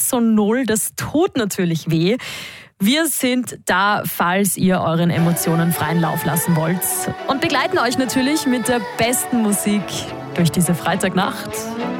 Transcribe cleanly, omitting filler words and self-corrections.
Cortisol, das tut natürlich weh. Wir sind da, falls ihr euren Emotionen freien Lauf lassen wollt, und begleiten euch natürlich mit der besten Musik durch diese Freitagnacht.